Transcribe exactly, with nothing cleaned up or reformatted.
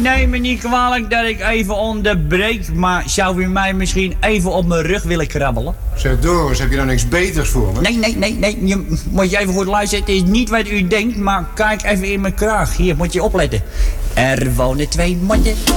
neem me niet kwalijk dat ik even onderbreek, maar zou u mij misschien even op mijn rug willen krabbelen? Zeg Doris, heb je nou niks beters voor me? Nee, nee, nee, nee. Je, moet je even goed luisteren. Het is niet wat u denkt, maar kijk even in mijn kraag. Hier, moet je opletten. Er wonen twee motten